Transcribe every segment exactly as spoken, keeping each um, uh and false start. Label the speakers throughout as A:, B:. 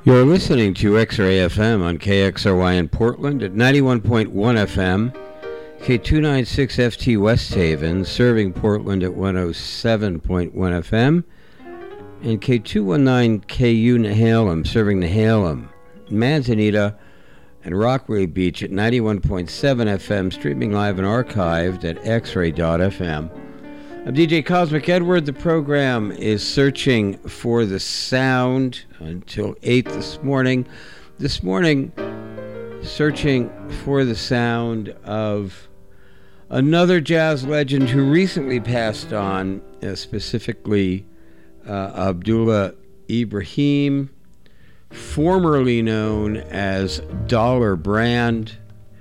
A: You're listening to X-Ray F M on K X R Y in Portland at ninety-one point one F M, K two ninety-six F T West Haven, serving Portland at one oh seven point one F M, and K two nineteen K U Nehalem, serving Nehalem, Manzanita, and Rockaway Beach at ninety-one point seven F M, streaming live and archived at x ray dot f m. I'm D J Cosmic Edward. The program is searching for the sound until eight this morning. This morning, searching for the sound of another jazz legend who recently passed on, uh, specifically uh, Abdullah Ibrahim, formerly known as Dollar Brand,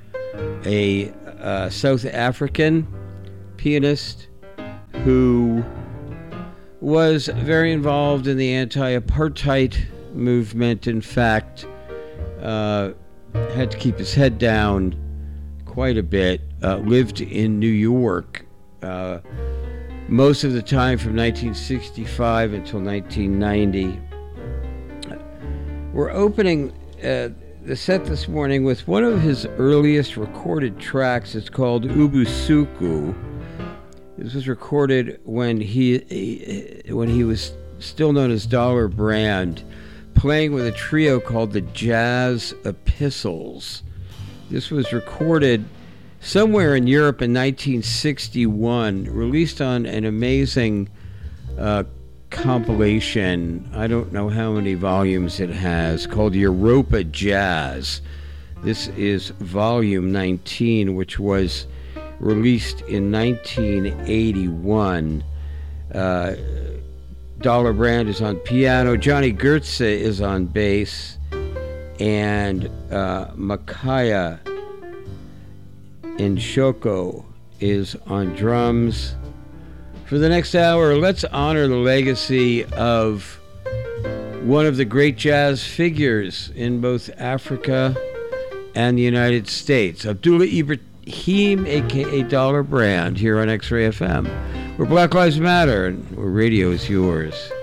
A: a uh, South African pianist who was very involved in the anti-apartheid movement. In fact, uh, had to keep his head down quite a bit, uh, lived in New York uh, most of the time from nineteen sixty-five until nineteen ninety. We're opening uh, the set this morning with one of his earliest recorded tracks. It's called Ubusuku. This was recorded when he when he was still known as Dollar Brand, playing with a trio called the Jazz Epistles. This was recorded somewhere in Europe in nineteen sixty-one, released on an amazing uh, compilation. I don't know how many volumes it has, called Europa Jazz. This is volume nineteen, which was released in nineteen eighty-one. Uh, Dollar Brand is on piano, Johnny Goetze is on bass, and uh, Makaya Nshoko is on drums. For the next hour, let's honor the legacy of one of the great jazz figures in both Africa and the United States, Abdullah Ibrahim, aka Dollar Brand, here on X-Ray F M, where Black Lives Matter and where radio is yours.